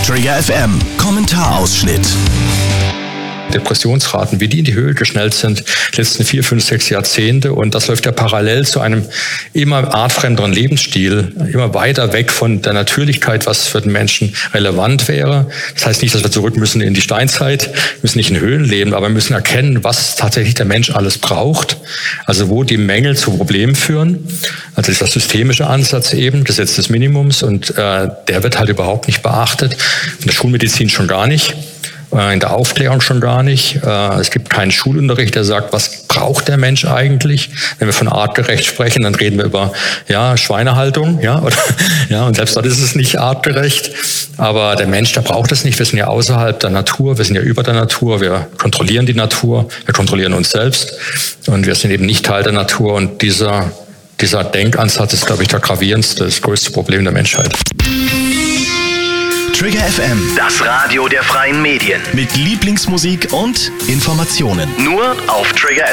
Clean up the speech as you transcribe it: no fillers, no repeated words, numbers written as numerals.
Trigger FM Kommentarausschnitt. Depressionsraten, wie die in die Höhe geschnellt sind, die letzten 4, 5, 6 Jahrzehnte. Und das läuft ja parallel zu einem immer artfremderen Lebensstil, immer weiter weg von der Natürlichkeit, was für den Menschen relevant wäre. Das heißt nicht, dass wir zurück müssen in die Steinzeit, wir müssen nicht in Höhlen leben, aber wir müssen erkennen, was tatsächlich der Mensch alles braucht. Also wo die Mängel zu Problemen führen. Also dieser systemische Ansatz eben, Gesetz des Minimums. Und der wird halt überhaupt nicht beachtet. In der Schulmedizin schon gar nicht. In der Aufklärung schon gar nicht. Es gibt keinen Schulunterricht, der sagt, was braucht der Mensch eigentlich? Wenn wir von artgerecht sprechen, dann reden wir über Schweinehaltung, und selbst dort ist es nicht artgerecht. Aber der Mensch, der braucht es nicht. Wir sind ja außerhalb der Natur, wir sind ja über der Natur, wir kontrollieren die Natur, wir kontrollieren uns selbst und wir sind eben nicht Teil der Natur. Und dieser Denkansatz ist, glaube ich, der gravierendste, das größte Problem der Menschheit. Trigger FM, Das Radio der freien Medien. mit Lieblingsmusik und Informationen. Nur auf Trigger